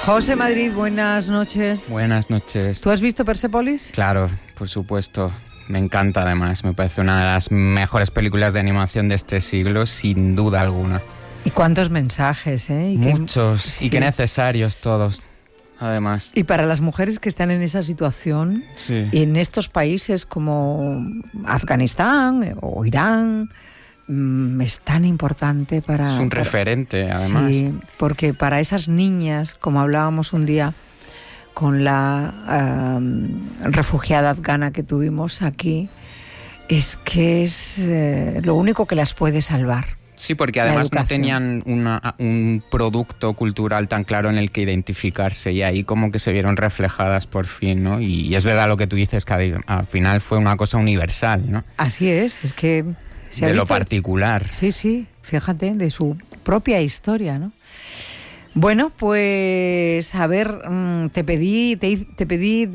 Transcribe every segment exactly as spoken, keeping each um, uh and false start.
José Madrid, buenas noches. Buenas noches. ¿Tú has visto Persepolis? Claro, por supuesto. Me encanta además. Me parece una de las mejores películas de animación de este siglo, sin duda alguna. Y cuántos mensajes, ¿eh? Y Muchos. Que, y sí. qué necesarios todos, además. Y para las mujeres que están en esa situación, sí. y en estos países como Afganistán o Irán, mmm, es tan importante para... Es un para, referente, además. Sí, porque para esas niñas, como hablábamos un día con la um, refugiada afgana que tuvimos aquí, es que es eh, lo único que las puede salvar. Sí, porque además no tenían una, un producto cultural tan claro en el que identificarse, y ahí como que se vieron reflejadas por fin, ¿no? Y, y es verdad lo que tú dices, que al final fue una cosa universal, ¿no? Así es, es que... de lo particular. Sí, sí, fíjate, de su propia historia, ¿no? Bueno, pues a ver, te pedí, te, te pedí,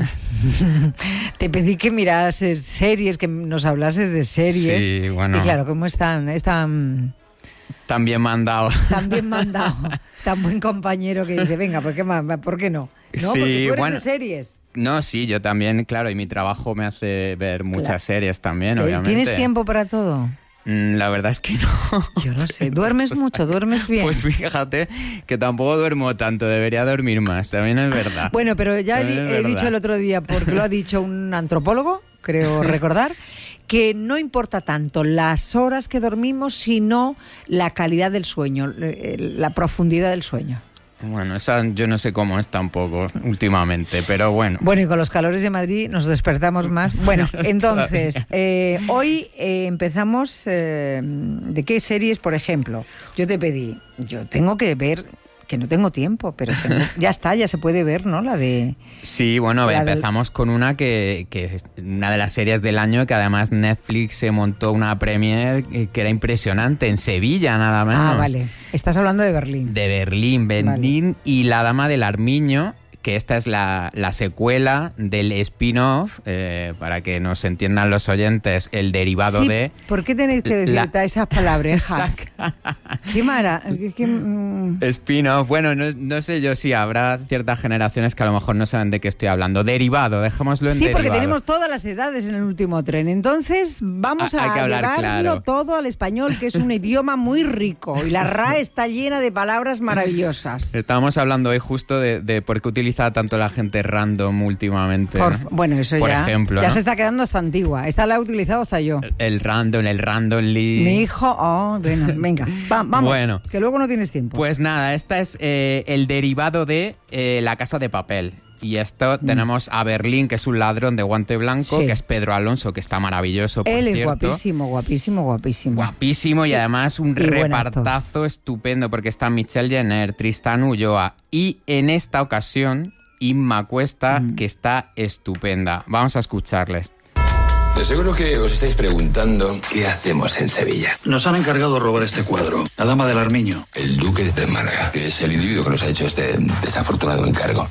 te pedí que mirases series, que nos hablases de series. Sí, bueno. Y claro, ¿cómo están? Están tan bien mandado. Tan bien mandado, tan buen compañero que dice, venga, ¿por qué, ¿por qué no? No, sí, porque tú eres bueno. de series. No, sí, yo también, claro, y mi trabajo me hace ver muchas claro. series también, obviamente. ¿Tienes tiempo para todo? La verdad es que no. Yo no sé. ¿Duermes pues, mucho? ¿Duermes bien? Pues fíjate que tampoco duermo tanto, debería dormir más, también es verdad. Bueno, pero ya he, he dicho el otro día, porque lo ha dicho un antropólogo, creo recordar, que no importa tanto las horas que dormimos, sino la calidad del sueño, la profundidad del sueño. Bueno, esa yo no sé cómo es tampoco últimamente, pero bueno. Bueno, y con los calores de Madrid nos despertamos más. Bueno, entonces, eh, hoy eh, empezamos... Eh, ¿de qué series, por ejemplo? Yo te pedí, yo tengo que ver... que no tengo tiempo, pero tengo, ya está, ya se puede ver, ¿no? La de... Sí, bueno, empezamos del... con una que, que es una de las series del año, que además Netflix se montó una premiere que era impresionante, en Sevilla nada menos. Ah, vale. Estás hablando de Berlín. De Berlín, Berlín vale. Y La Dama del Armiño, que esta es la, la secuela del spin-off, eh, para que nos entiendan los oyentes, el derivado sí, de... ¿por qué tenéis que decir la, esas palabrejas? ¿Qué mara? ¿Qué, mm... Spin-off, bueno, no, no sé yo si habrá ciertas generaciones que a lo mejor no saben de qué estoy hablando. Derivado, dejémoslo en sí, derivado. Sí, porque tenemos todas las edades en el último tren, entonces vamos a, a llevarlo claro. todo al español, que es un idioma muy rico, y la R A E está llena de palabras maravillosas. Estábamos hablando hoy justo de, de por qué utiliza tanto la gente random últimamente. Por, ¿no? Bueno, eso por ya, ejemplo, ya ¿no? se está quedando hasta antigua. Esta la he utilizado hasta yo. El, el random, el randomly. Mi hijo, oh, bueno, venga, va, vamos, bueno, que luego no tienes tiempo. Pues nada, esta es eh, el derivado de eh, La Casa de Papel. Y esto mm. tenemos a Berlín, que es un ladrón de guante blanco, sí. que es Pedro Alonso, que está maravilloso, por Él es cierto. guapísimo, guapísimo, guapísimo. Guapísimo y, y además un y repartazo estupendo, porque está Michelle Jenner, Tristán Ulloa y en esta ocasión Inma Cuesta, mm. que está estupenda. Vamos a escucharles. De seguro que os estáis preguntando qué hacemos en Sevilla. Nos han encargado robar este cuadro, La Dama del Armiño. El duque de Málaga, que es el individuo que nos ha hecho este desafortunado encargo.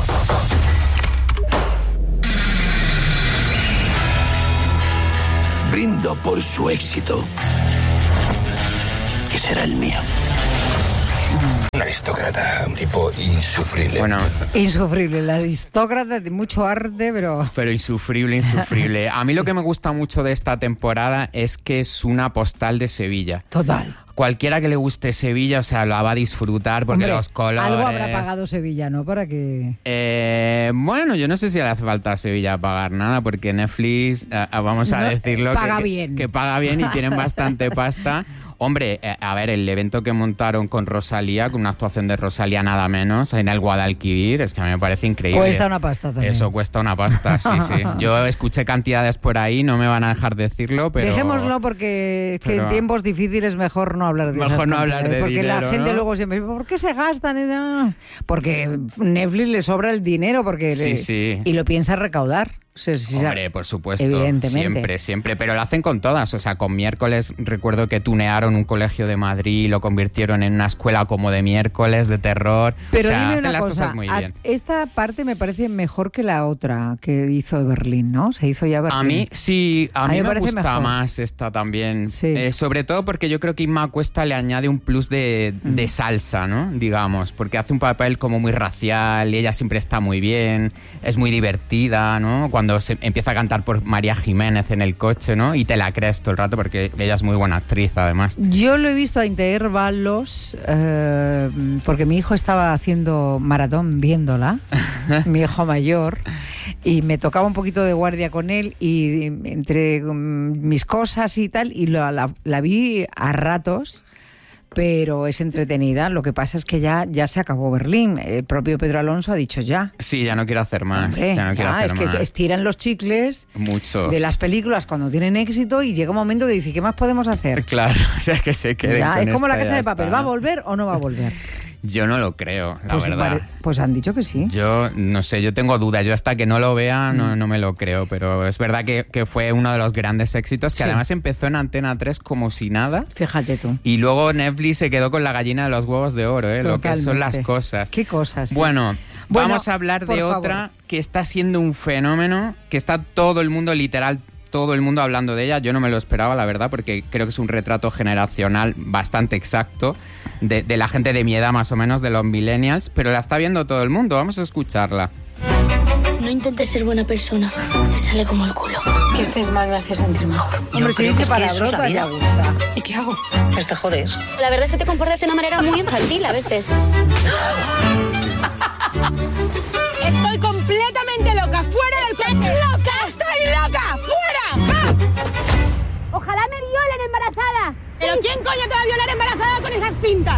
Brindo por su éxito, que será el mío. Un aristócrata, un tipo insufrible. Bueno, insufrible, el aristócrata de mucho arte, pero... Pero insufrible, insufrible. A mí lo que me gusta mucho de esta temporada es que es una postal de Sevilla. Total. Cualquiera que le guste Sevilla, o sea, la va a disfrutar porque Hombre, los colores... algo habrá pagado Sevilla, ¿no? Para que... Eh, bueno, yo no sé si le hace falta a Sevilla pagar nada, porque Netflix, eh, vamos a no, decirlo, paga que, bien. Que, que paga bien y tienen bastante pasta. Hombre, eh, a ver, el evento que montaron con Rosalía, con una actuación de Rosalía nada menos, en el Guadalquivir, es que a mí me parece increíble. Cuesta una pasta también. Eso cuesta una pasta, sí, sí. Yo escuché cantidades por ahí, no me van a dejar decirlo, pero... Dejémoslo porque pero... que en tiempos difíciles mejor no hablar de Mejor no hablar de porque dinero, la gente ¿no? luego siempre dice, ¿por qué se gastan? Porque Netflix le sobra el dinero porque sí, le... sí. y lo piensa recaudar. Sí, sí, Hombre, por supuesto, evidentemente. siempre, siempre, pero lo hacen con todas, o sea, con Miércoles recuerdo que tunearon un colegio de Madrid y lo convirtieron en una escuela como de miércoles, de terror, pero o sea, dime hacen una las cosa, cosas muy bien. Esta parte me parece mejor que la otra que hizo de Berlín, ¿no? Se hizo ya Berlín. A mí sí, a, a mí me, me gusta mejor. más esta también, sí. eh, sobre todo porque yo creo que Inma Cuesta le añade un plus de, mm. de salsa, ¿no? Digamos, porque hace un papel como muy racial y ella siempre está muy bien, es muy divertida, ¿no? Cuando se empieza a cantar por María Jiménez en el coche, ¿no? Y te la crees todo el rato porque ella es muy buena actriz, además. Yo lo he visto a intervalos eh, porque mi hijo estaba haciendo maratón viéndola, mi hijo mayor, y me tocaba un poquito de guardia con él y entre mis cosas y tal, y la, la, la vi a ratos. Pero es entretenida. Lo que pasa es que ya, ya se acabó Berlín. El propio Pedro Alonso ha dicho ya. Sí, ya no quiero hacer más. Hombre, ya no quiero ya, hacer es más. que estiran los chicles mucho de las películas cuando tienen éxito y llega un momento que dice, ¿qué más podemos hacer? Claro, o sea, que se queden ya, con es como La Casa de está. Papel. ¿Va a volver o no va a volver? Yo no lo creo, la pues verdad. Pare... Pues han dicho que sí. Yo no sé, yo tengo dudas. Yo hasta que no lo vea mm. no, no me lo creo. Pero es verdad que, que fue uno de los grandes éxitos, que sí. además empezó en Antena tres como si nada. Fíjate tú. Y luego Netflix se quedó con la gallina de los huevos de oro, ¿eh? Lo que son las cosas. ¿Qué cosas? Sí. Bueno, bueno, vamos a hablar de favor. otra que está siendo un fenómeno, que está todo el mundo literal... todo el mundo hablando de ella. Yo no me lo esperaba, la verdad, porque creo que es un retrato generacional bastante exacto de, de la gente de mi edad, más o menos, de los millennials, pero la está viendo todo el mundo. Vamos a escucharla. No intentes ser buena persona, te sale como el culo. Que estés mal me hace sentir mejor. Hombre, si dice palabrota, ya gusta. ¿Y qué hago? Pues te jodes. La verdad es que te comportas de una manera muy infantil a veces. Estoy completamente loca, fuera del coche. ¡Loca! ¡Estoy loca! ¡Fuera! ¡Ah! Ojalá me violen embarazada. ¿Pero quién coño te va a violar embarazada con esas pintas?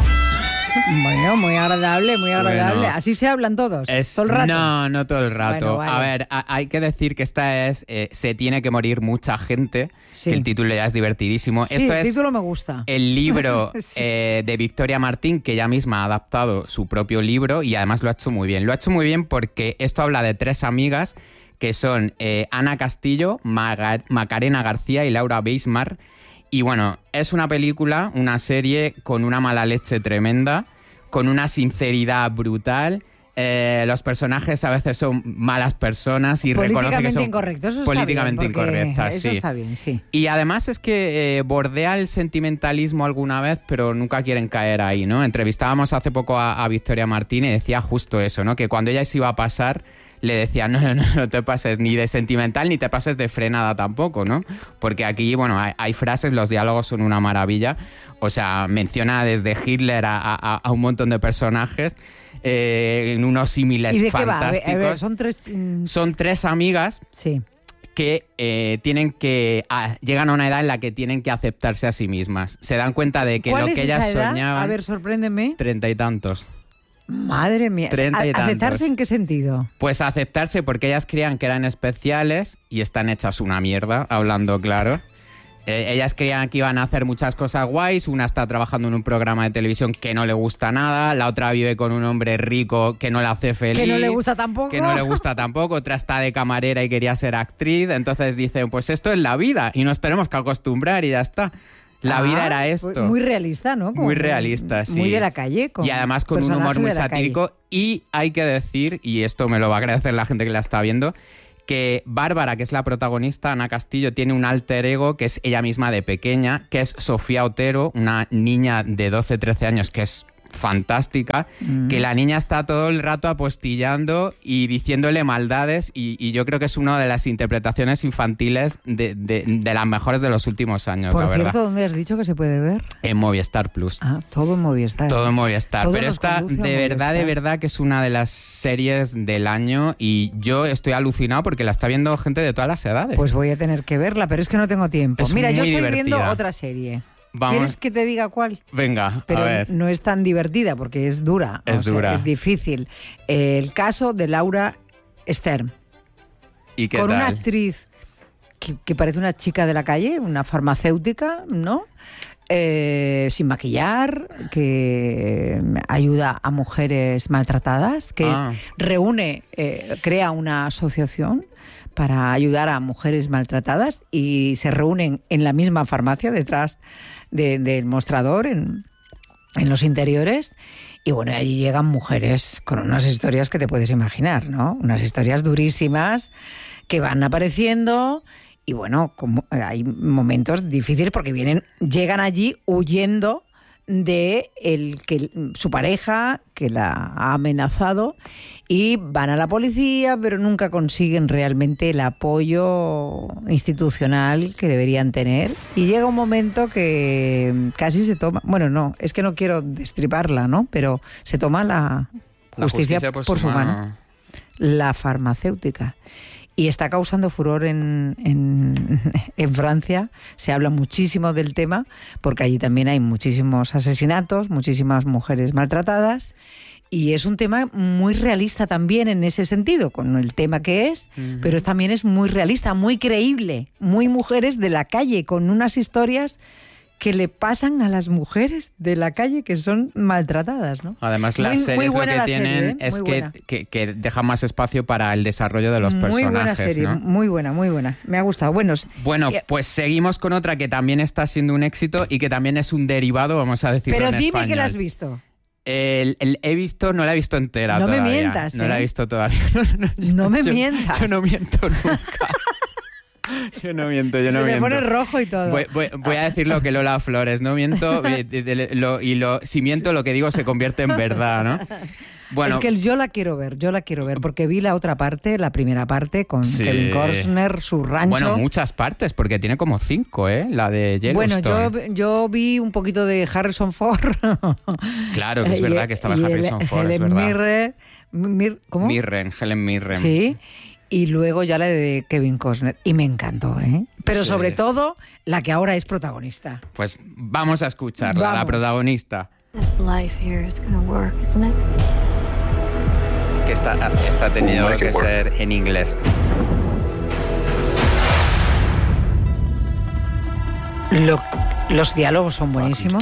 Bueno, muy agradable, muy agradable. Bueno, así se hablan todos, es, todo el rato. No, no todo el rato. Bueno, vale. A ver, a, hay que decir que esta es eh, Se tiene que morir mucha gente, sí. que el título ya es divertidísimo. Sí, Esto el es título me gusta. El libro sí. eh, de Victoria Martín, que ella misma ha adaptado su propio libro y además lo ha hecho muy bien. Lo ha hecho muy bien porque esto habla de tres amigas que son eh, Ana Castillo, Maga- Macarena García y Laura Beismar. Y bueno, es una película, una serie con una mala leche tremenda, con una sinceridad brutal. Eh, los personajes a veces son malas personas y reconocen que son incorrectos, eso políticamente está bien, incorrectas. Eso sí. está bien, sí. Y además es que eh, bordea el sentimentalismo alguna vez, pero nunca quieren caer ahí, ¿no? Entrevistábamos hace poco a, a Victoria Martín y decía justo eso, ¿no? Que cuando ella se iba a pasar, le decía, no, no, no, no te pases ni de sentimental ni te pases de frenada tampoco, ¿no? Porque aquí, bueno, hay, hay frases, los diálogos son una maravilla. O sea, menciona desde Hitler a, a, a un montón de personajes eh, en unos símiles ¿Y de fantásticos. qué va? A ver, son tres... Son tres amigas sí. que eh, tienen que ah, llegan a una edad en la que tienen que aceptarse a sí mismas. Se dan cuenta de que lo que ellas edad? soñaban... A ver, sorpréndeme. Treinta y tantos. Madre mía. Treinta y tantos. ¿Aceptarse en qué sentido? Pues aceptarse porque ellas creían que eran especiales y están hechas una mierda, hablando claro. Eh, ellas creían que iban a hacer muchas cosas guays. Una está trabajando en un programa de televisión que no le gusta nada. La otra vive con un hombre rico que no la hace feliz. Que no le gusta tampoco. Que no le gusta tampoco. Otra está de camarera y quería ser actriz. Entonces dicen, pues esto es la vida y nos tenemos que acostumbrar y ya está. La ah, vida era esto. Muy realista, ¿no? Como muy realista, sí. Muy de la calle. Con y además con un humor muy satírico. Calle. Y hay que decir, y esto me lo va a agradecer la gente que la está viendo, que Bárbara, que es la protagonista, Ana Castillo, tiene un alter ego que es ella misma de pequeña, que es Sofía Otero, una niña de doce, trece años que es fantástica, mm. que la niña está todo el rato apostillando y diciéndole maldades y, y yo creo que es una de las interpretaciones infantiles de, de, de las mejores de los últimos años, Por la cierto, verdad. ¿dónde has dicho que se puede ver? En Movistar Plus. Ah, todo en Movistar. Todo en Movistar, todo pero esta de verdad, de verdad que es una de las series del año y yo estoy alucinado porque la está viendo gente de todas las edades. Pues voy a tener que verla, pero es que no tengo tiempo. Es Mira, muy yo estoy divertida. viendo otra serie. Vamos. ¿Quieres que te diga cuál? Venga, pero a ver. No es tan divertida porque es dura. Es o sea, dura. Es difícil. Eh, el caso de Laura Stern. ¿Y qué con tal? una actriz que, que parece una chica de la calle, una farmacéutica, ¿no? Eh, sin maquillar, que ayuda a mujeres maltratadas, que ah. reúne, eh, crea una asociación para ayudar a mujeres maltratadas y se reúnen en la misma farmacia detrás de, del mostrador, en, en los interiores. Y bueno, allí llegan mujeres con unas historias que te puedes imaginar, ¿no? Unas historias durísimas que van apareciendo. Y bueno, como hay momentos difíciles porque vienen, llegan allí huyendo de el que su pareja que la ha amenazado y van a la policía, pero nunca consiguen realmente el apoyo institucional que deberían tener. Y llega un momento que casi se toma, bueno, no, es que no quiero destriparla, ¿no? Pero se toma la justicia, la justicia por, por su mano. mano, la farmacéutica. Y está causando furor en, en, en Francia. Se habla muchísimo del tema, porque allí también hay muchísimos asesinatos, muchísimas mujeres maltratadas. Y es un tema muy realista también en ese sentido, con el tema que es, uh-huh. pero también es muy realista, muy creíble. Muy mujeres de la calle, con unas historias que le pasan a las mujeres de la calle que son maltratadas, ¿no? Además, las muy, series muy lo que tienen serie, ¿eh? es que, que, que dejan más espacio para el desarrollo de los muy personajes. Muy buena serie, ¿no? muy buena, muy buena. Me ha gustado. Bueno, bueno eh, pues seguimos con otra que también está siendo un éxito y que también es un derivado, vamos a decirlo Pero en dime español. que la has visto. El, el, he visto, no la he visto entera no todavía. No me mientas, ¿eh? No la he visto todavía. No, no, yo, no me yo, mientas. Yo no miento nunca. Yo no miento, yo no Se miento. Se me pone rojo y todo. Voy, voy, voy a decir lo que Lola Flores, no miento, de, de, de, lo, y lo, si miento lo que digo se convierte en verdad, ¿no? Bueno, es que yo la quiero ver, yo la quiero ver, porque vi la otra parte, la primera parte, con sí. Kevin Costner, su rancho. Bueno, muchas partes, porque tiene como cinco, ¿eh? La de Yellowstone. Bueno, yo, yo vi un poquito de Harrison Ford. Claro, que es verdad que estaba y Harrison el, Ford, Helen es verdad. Mirren, Mir, ¿cómo? Mirren, Helen Mirren. Sí. Y luego ya la de Kevin Costner. Y me encantó, ¿eh? Pero sí. sobre todo, la que ahora es protagonista. Pues vamos a escucharla, vamos. la protagonista. This life here is gonna work, isn't it? Que está, está tenido que ser en inglés. Lo, los diálogos son buenísimos.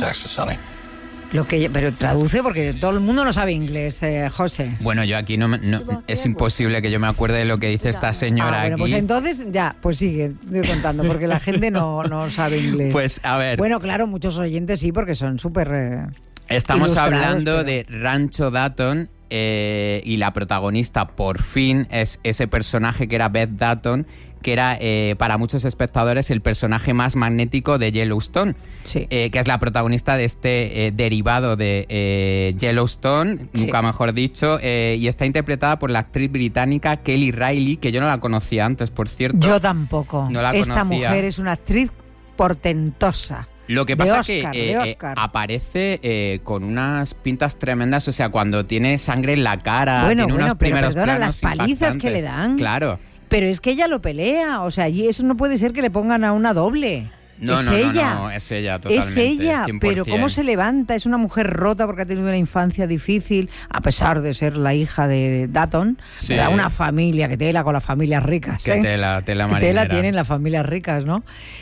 Lo que, pero traduce porque todo el mundo no sabe inglés, eh, José. Bueno, yo aquí no, no es imposible que yo me acuerde de lo que dice esta señora ah, bueno, aquí. Pues entonces ya, pues sigue, estoy contando, porque la gente no, no sabe inglés. Pues a ver. Bueno, claro, muchos oyentes sí, porque son súper eh, Estamos hablando pero... de Rancho Dutton eh, y la protagonista por fin es ese personaje que era Beth Dutton, que era eh, para muchos espectadores el personaje más magnético de Yellowstone, sí. eh, que es la protagonista de este eh, derivado de eh, Yellowstone, sí. nunca mejor dicho, eh, y está interpretada por la actriz británica Kelly Reilly, que yo no la conocía antes, por cierto. Yo tampoco. No la Esta conocía. mujer es una actriz portentosa. Lo que pasa es que eh, eh, aparece eh, con unas pintas tremendas, o sea, cuando tiene sangre en la cara, bueno, tiene bueno, unos pero primeros perdona, planos las palizas impactantes. que le dan. Claro. Pero es que ella lo pelea, o sea, y eso no puede ser que le pongan a una doble. No, es no, ella. no, no, es ella totalmente. Es ella, cien por ciento. pero cómo se levanta, es una mujer rota porque ha tenido una infancia difícil, a pesar de ser la hija de Dutton, sí. Era una familia, que tela con las familias ricas. Que ¿eh? tela, tela marinera. Que tela tienen las familias ricas, ¿no?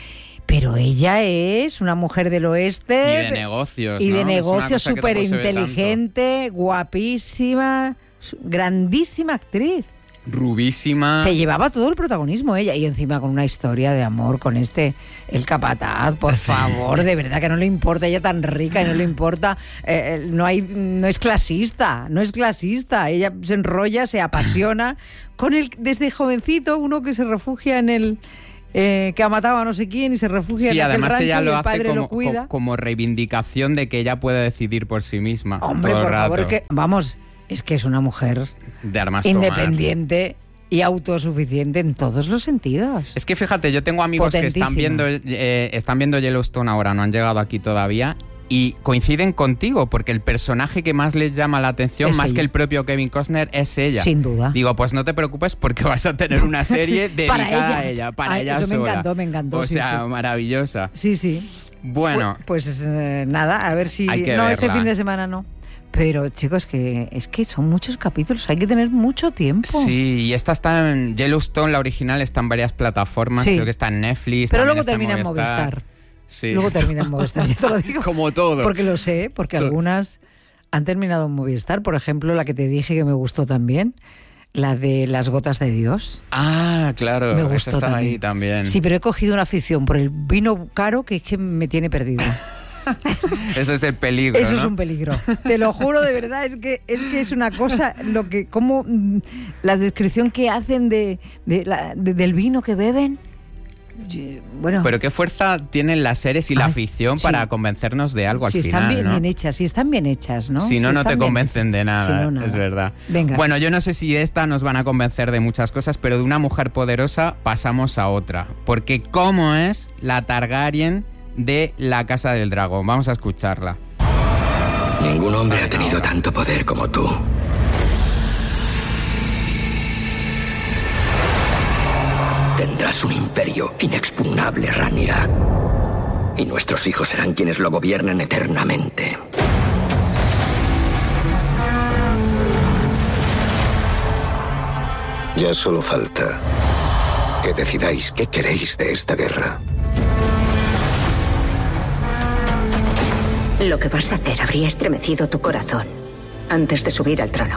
Pero ella es una mujer del oeste. Y de negocios, Y ¿no? de negocios, súper no inteligente, guapísima, grandísima actriz. Rubísima. Se llevaba todo el protagonismo ella, y encima con una historia de amor con este, el capataz, por sí. favor, de verdad que no le importa, ella tan rica y no le importa, eh, no hay, no es clasista, no es clasista, ella se enrolla, se apasiona con el, desde jovencito, uno que se refugia en el... Eh, que ha matado a no sé quién y se refugia sí, en aquel además rancho ella y lo el hace padre como, lo cuida. co- como reivindicación de que ella puede decidir por sí misma. Hombre, todo el por rato. favor, es que, vamos, es que es una mujer de armas independiente y autosuficiente en todos los sentidos. Es que fíjate, yo tengo amigos que están viendo, eh, están viendo Yellowstone ahora, no han llegado aquí todavía, y coinciden contigo, porque el personaje que más les llama la atención, es más ella. que el propio Kevin Costner, es ella. Sin duda. Digo, pues no te preocupes porque vas a tener una serie dedicada para ella. a ella, para Ay, ella eso sola. me encantó, me encantó. O sí, sea, sí. maravillosa. Sí, sí. Bueno. Pues, pues eh, nada, a ver si... Hay que no, verla. Este fin de semana no. Pero, chicos, que es que son muchos capítulos, hay que tener mucho tiempo. Sí, y esta está en Yellowstone, la original, está en varias plataformas, sí. creo que está en Netflix. Pero luego está termina en Movistar. Movistar. Sí. Luego termina en Movistar, ya te lo digo. Como todo. Porque lo sé, porque todo. Algunas han terminado en Movistar. Por ejemplo, la que te dije que me gustó también, La de Las gotas de Dios. Ah, claro. Me gustó esa estaba también. ahí también. Sí, pero he cogido una afición por el vino caro que es que me tiene perdido. Eso es el peligro, Eso ¿no? es un peligro. Te lo juro, de verdad, es que es que es una cosa, lo que, como mm, la descripción que hacen de, de la- de- del vino que beben. Yo- Bueno, Pero qué fuerza tienen las series y la Ay, ficción sí. para convencernos de algo al si final, están bien, ¿no? bien hechas, si están bien hechas, ¿no? Si no, Si no te están bien convencen de hechas. nada, Si no, nada. es verdad. Venga. Bueno, yo no sé si esta nos van a convencer de muchas cosas, pero de una mujer poderosa pasamos a otra. Porque ¿cómo es la Targaryen de la Casa del Dragón? Vamos a escucharla. Ningún hombre ha tenido tanto poder como tú. Tendrás un imperio inexpugnable, Rhaenyra. Y nuestros hijos serán quienes lo gobiernen eternamente. Ya solo falta que decidáis qué queréis de esta guerra. Lo que vas a hacer habría estremecido tu corazón antes de subir al trono.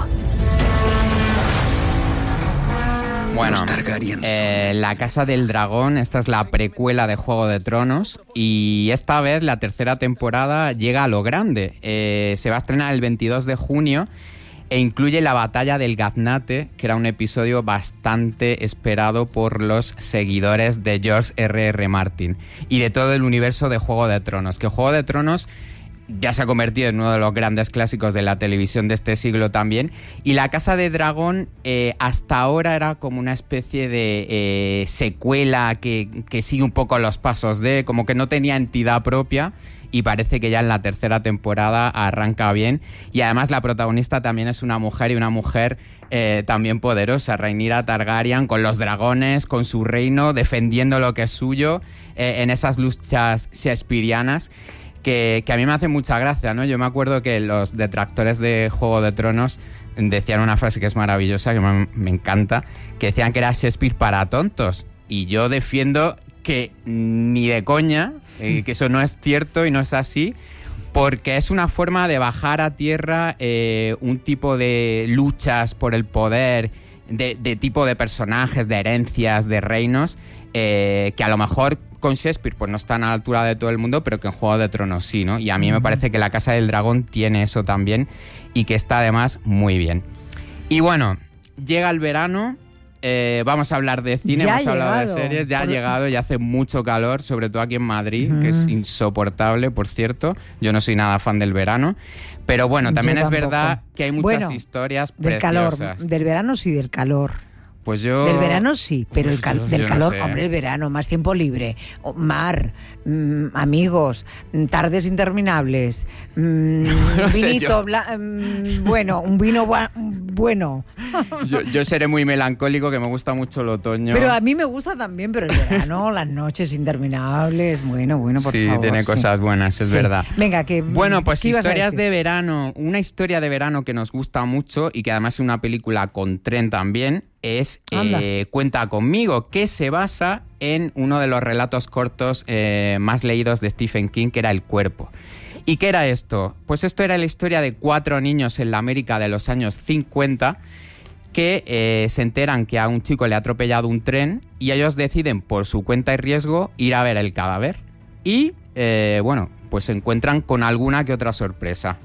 Bueno, Los Targaryen eh, La Casa del Dragón, esta es la precuela de Juego de Tronos y esta vez la tercera temporada llega a lo grande. Eh, se va a estrenar el veintidós de junio e incluye la batalla del Gaznate, que era un episodio bastante esperado por los seguidores de George erre erre Martin y de todo el universo de Juego de Tronos. Que Juego de Tronos ya se ha convertido en uno de los grandes clásicos de la televisión de este siglo también. Y La Casa de Dragón eh, hasta ahora era como una especie de eh, secuela que, que sigue un poco los pasos de... Como que no tenía entidad propia y parece que ya en la tercera temporada arranca bien. Y además la protagonista también es una mujer y una mujer eh, también poderosa. Rhaenyra Targaryen con los dragones, con su reino, defendiendo lo que es suyo eh, en esas luchas shakespearianas. Que, que a mí me hace mucha gracia, ¿no? Yo me acuerdo que los detractores de Juego de Tronos decían una frase que es maravillosa, que me, me encanta, que decían que era Shakespeare para tontos. Y yo defiendo que ni de coña, eh, que eso no es cierto y no es así, porque es una forma de bajar a tierra eh, un tipo de luchas por el poder, de, de tipo de personajes, de herencias, de reinos, eh, que a lo mejor con Shakespeare pues no están a la altura de todo el mundo, pero que en Juego de Tronos sí, ¿no? Y a mí me parece que La Casa del Dragón tiene eso también y que está además muy bien. Y bueno, llega el verano, eh, vamos a hablar de cine, Ya hemos ha hablado llegado. de series, ya Por- ha llegado, ya hace mucho calor, sobre todo aquí en Madrid, Ujú. que es insoportable, por cierto. Yo no soy nada fan del verano, pero bueno, también Yo es tampoco. verdad que hay muchas Bueno, historias del preciosas. calor, del verano sí, del calor. Pues yo... Del verano sí, pero el cal- Yo- del yo no calor, sé. hombre, el verano, más tiempo libre, o- mar, mm, amigos, mm, tardes interminables, mm, No sé, vinito, yo. bla- mm, bueno, un vino bua- bueno. Yo, yo seré muy melancólico, que me gusta mucho el otoño. Pero a mí me gusta también, pero el verano, las noches interminables, bueno, bueno, por sí, favor. tiene sí. cosas buenas, es Sí. verdad. Venga, que Bueno, pues ¿qué ibas a historias decir? de verano. Una historia de verano que nos gusta mucho y que además es una película con tren también es Anda. eh, Cuenta conmigo, que se basa en uno de los relatos cortos eh, más leídos de Stephen King, que era El cuerpo. ¿Y qué era esto? Pues esto era la historia de cuatro niños en la América de los años cincuenta que eh, se enteran que a un chico le ha atropellado un tren y ellos deciden por su cuenta y riesgo ir a ver el cadáver. Y, eh, bueno, pues se encuentran con alguna que otra sorpresa.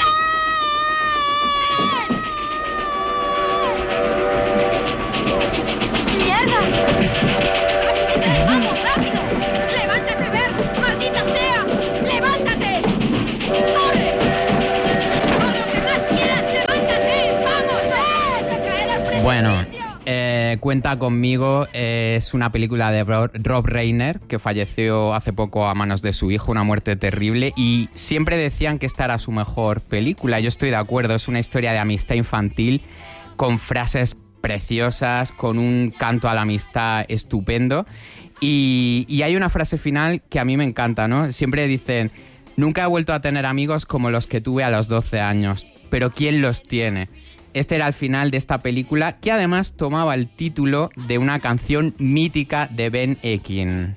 ¡Mierda! ¡Rápido! ¡Vamos, rápido! ¡Levántate, Bert! ¡Maldita sea! ¡Levántate! ¡Corre! ¡Con lo que más quieras, levántate! ¡Vamos! ¡Eh! ¡Se caerá el precipicio! Bueno, eh, Cuenta conmigo eh, es una película de Rob, Rob Reiner, que falleció hace poco a manos de su hijo, una muerte terrible, y siempre decían que esta era su mejor película. Yo estoy de acuerdo, es una historia de amistad infantil con frases preciosas, con un canto a la amistad estupendo. Y, y hay una frase final que a mí me encanta, ¿no? Siempre dicen, nunca he vuelto a tener amigos como los que tuve a los doce años, pero ¿quién los tiene? Este era el final de esta película, que además tomaba el título de una canción mítica de Ben Ekin.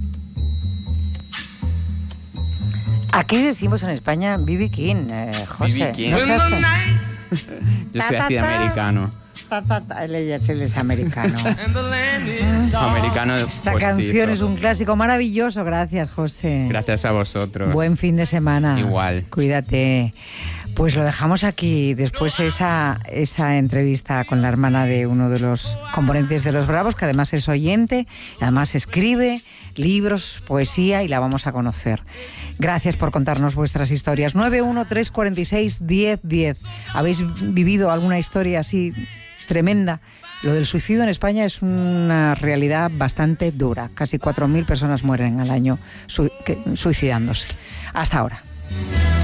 Aquí decimos en España B B King, eh, José. B B King. No seas- Yo soy así de americano. ta, ta, ta. Él, él es americano. Americano Esta postizo. canción es un clásico maravilloso. Gracias, José. Gracias a vosotros. Buen fin de semana. Igual. Cuídate. Pues lo dejamos aquí. Después esa, esa entrevista con la hermana de uno de los componentes de Los Bravos, que además es oyente, además escribe libros, poesía, y la vamos a conocer. Gracias por contarnos vuestras historias. nueve uno tres cuatro seis diez diez. ¿Habéis vivido alguna historia así tremenda? Lo del suicidio en España es una realidad bastante dura. Casi cuatro mil personas mueren al año su- que- suicidándose. Hasta ahora.